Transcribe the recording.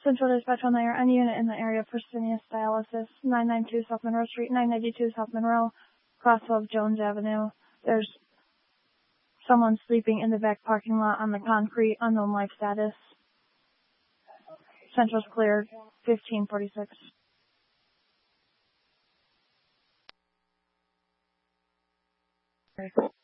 Central Dispatch on there. Any unit in the area for Fresenius Dialysis, 992 South Monroe Street, 992 South Monroe, cross of Jones Avenue. There's someone sleeping in the back parking lot on the concrete, unknown life status. Central's clear, 1546.